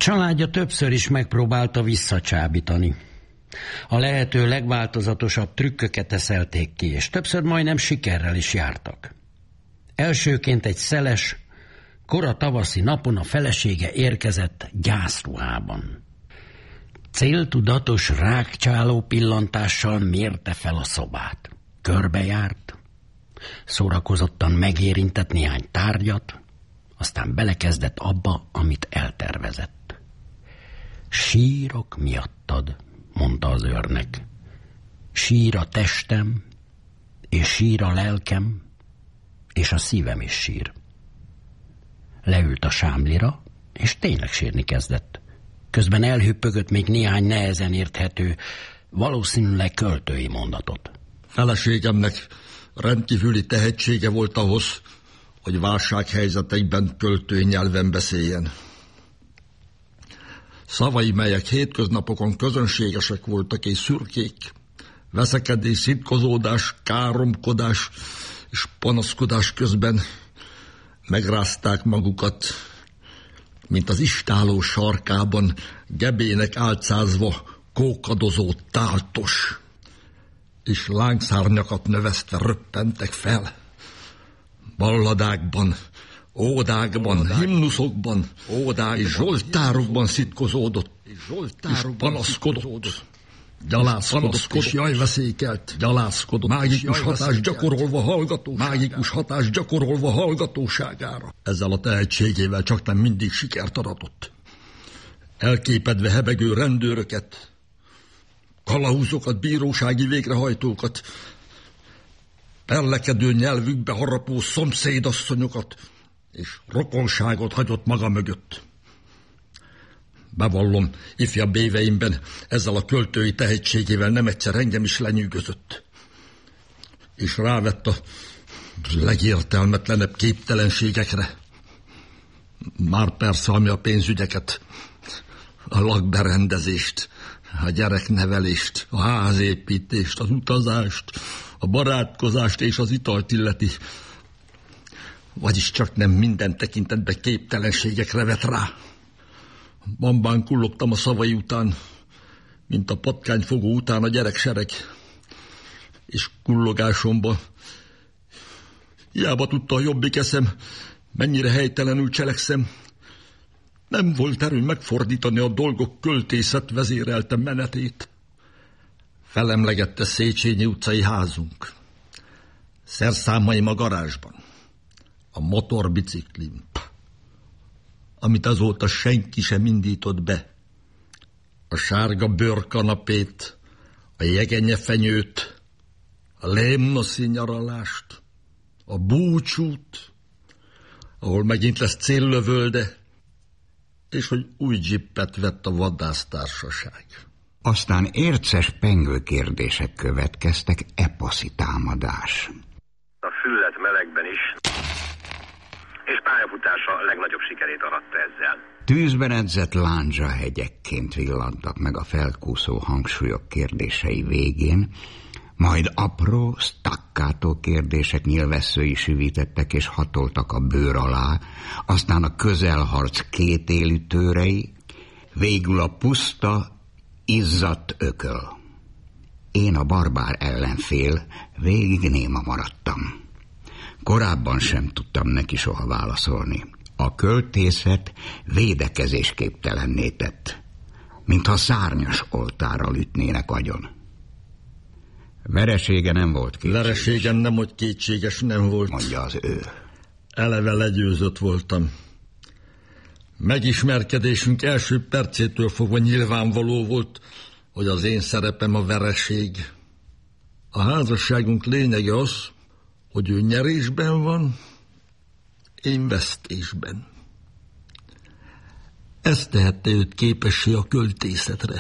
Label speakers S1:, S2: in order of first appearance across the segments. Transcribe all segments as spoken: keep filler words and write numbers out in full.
S1: Családja többször is megpróbálta visszacsábítani. A lehető legváltozatosabb trükköket eszelték ki, és többször majdnem sikerrel is jártak. Elsőként egy szeles, kora tavaszi napon a felesége érkezett gyászruhában. Céltudatos rákcsáló pillantással mérte fel a szobát. Körbejárt, szórakozottan megérintett néhány tárgyat, aztán belekezdett abba, amit eltervezett. Sírok miattad, mondta az őrnek. Sír a testem, és sír a lelkem, és a szívem is sír. Leült a sámlira, és tényleg sírni kezdett. Közben elhüppögött még néhány nehezen érthető, valószínűleg költői mondatot.
S2: Feleségemnek rendkívüli tehetsége volt ahhoz, hogy válsághelyzetekben költői nyelven beszéljen. Szavai, melyek hétköznapokon közönségesek voltak és szürkék, veszekedés, szitkozódás, káromkodás és panaszkodás közben megrázták magukat, mint az istálló sarkában gebének álcázva kókadozó táltos, és lángszárnyakat növesztve röppentek fel. Balladákban, ódákban, ódák, himnuszokban, ódák, és zsoltárokban szitkozódott, és, és panaszkodott, gyalázkodott, és jajveszékelt, gyalázkodott, mágikus hatást gyakorolva hallgatóságára. Mágikus hatást gyakorolva hallgatóságára. Ezzel a tehetségével csak nem mindig sikert aratott. Elképedve hebegő rendőröket, kalauzokat, bírósági végrehajtókat, perlekedő nyelvükbe harapó szomszédasszonyokat és rokonságot hagyott maga mögött. Bevallom, ifjabb éveimben ezzel a költői tehetségével nem egyszer engem is lenyűgözött, és rávett a legértelmetlenebb képtelenségekre. Már persze, ami a pénzügyeket, a lakberendezést, a gyereknevelést, a házépítést, az utazást, a barátkozást és az italt illeti. Vagyis csak nem minden tekintetben képtelenségekre vet rá. Bambán kullogtam a szavai után, mint a patkányfogó után a gyereksereg, és kullogásomba hiába tudta a jobbik eszem, mennyire helytelenül cselekszem. Nem volt erő megfordítani a dolgok költészet vezérelte menetét. Felemlegette Széchenyi utcai házunk, szerszámaim a garázsban, a motorbiciklim, amit azóta senki sem indított be, a sárga bőrkanapét, a jegenyefenyőt, a Lémnoszi nyaralást, a búcsút, ahol megint lesz céllövölde, és hogy új dzsippet vett a vadásztársaság.
S3: Aztán érces pengő kérdések következtek, eposzi támadás.
S4: A füllet melegben is, és pályafutása a legnagyobb sikerét aratta ezzel.
S3: Tűzben edzett lándzsa hegyekként villantak meg a felkúszó hangsúlyok kérdései végén, majd apró, staccátó kérdések nyilvesszői süvítettek és hatoltak a bőr alá, aztán a közelharc két élütőrei, végül a puszta, izzadt ököl. Én a barbár ellenfél végig néma maradtam. Korábban sem tudtam neki soha válaszolni. A költészet védekezésképtelenné tett, mintha szárnyas oltárral ütnének agyon. Veresége nem volt kétséges.
S2: Vereségem nem, hogy kétséges nem volt,
S3: mondja az ő.
S2: Eleve legyőzött voltam. Megismerkedésünk első percétől fogva nyilvánvaló volt, hogy az én szerepem a vereség. A házasságunk lényege az, hogy ő nyerésben van, én vesztésben. Ez tehette őt képessé a költészetre.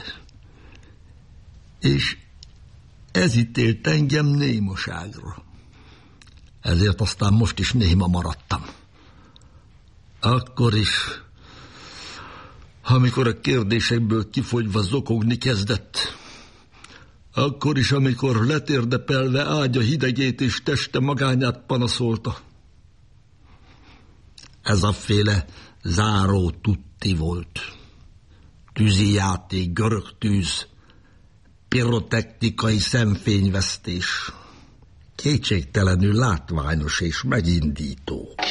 S2: És ez ítélt engem némaságra. Ezért aztán most is néma maradtam. Akkor is, amikor a kérdésekből kifogyva zokogni kezdett. Akkor is, amikor letérdepelve ágya hidegét és teste magányát panaszolta. Ez a féle záró tutti volt. tűzijáték, görög tűz, pirotechnikai szemfényvesztés. Kétségtelenül látványos és megindító.